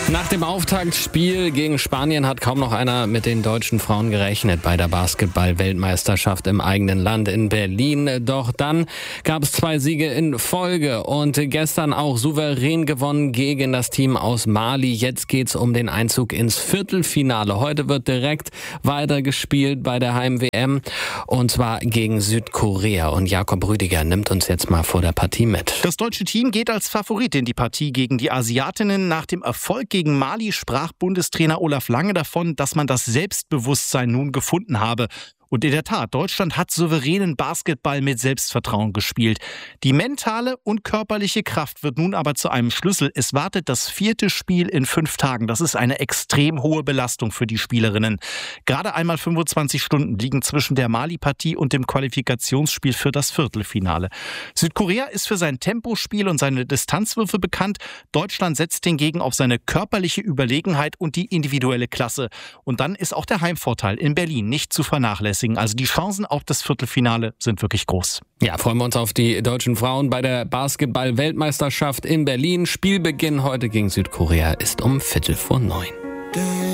Nach dem Auftaktspiel gegen Spanien hat kaum noch einer mit den deutschen Frauen gerechnet bei der Basketball-Weltmeisterschaft im eigenen Land in Berlin. Doch dann gab es 2 Siege in Folge und gestern auch souverän gewonnen gegen das Team aus Mali. Jetzt geht's um den Einzug ins Viertelfinale. Heute wird direkt weitergespielt bei der Heim-WM und zwar gegen Südkorea. Und Jakob Rüdiger nimmt uns jetzt mal vor der Partie mit. Das deutsche Team geht als Favorit in die Partie gegen die Asiatinnen. Nach dem Erfolg gegen Mali sprach Bundestrainer Olaf Lange davon, dass man das Selbstbewusstsein nun gefunden habe. Und in der Tat, Deutschland hat souveränen Basketball mit Selbstvertrauen gespielt. Die mentale und körperliche Kraft wird nun aber zu einem Schlüssel. Es wartet das 4. Spiel in 5 Tagen. Das ist eine extrem hohe Belastung für die Spielerinnen. Gerade einmal 25 Stunden liegen zwischen der Mali-Partie und dem Qualifikationsspiel für das Viertelfinale. Südkorea ist für sein Tempospiel und seine Distanzwürfe bekannt. Deutschland setzt hingegen auf seine körperliche Überlegenheit und die individuelle Klasse. Und dann ist auch der Heimvorteil in Berlin nicht zu vernachlässigen. Also die Chancen auf das Viertelfinale sind wirklich groß. Ja, freuen wir uns auf die deutschen Frauen bei der Basketball-Weltmeisterschaft in Berlin. Spielbeginn heute gegen Südkorea ist um 8:45.